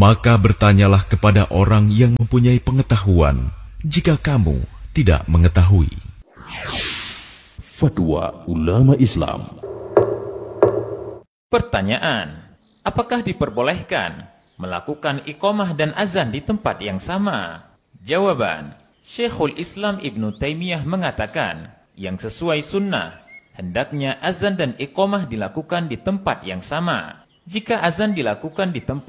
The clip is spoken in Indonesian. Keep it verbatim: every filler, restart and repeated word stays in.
Maka bertanyalah kepada orang yang mempunyai pengetahuan, jika kamu tidak mengetahui. Fatwa Ulama Islam. Pertanyaan: apakah diperbolehkan melakukan iqamah dan azan di tempat yang sama? Jawaban: Syekhul Islam Ibnu Taimiyah mengatakan, yang sesuai sunnah, hendaknya azan dan iqamah dilakukan di tempat yang sama. Jika azan dilakukan di tempat